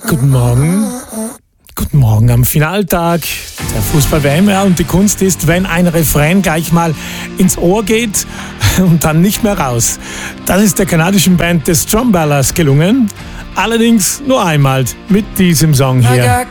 Guten Morgen. Guten Morgen am Finaltag der Fußball-WM. Ja, und die Kunst ist, wenn ein Refrain gleich mal ins Ohr geht und dann nicht mehr raus. Das ist der kanadischen Band The Stromballers gelungen. Allerdings nur einmal mit diesem Song hier.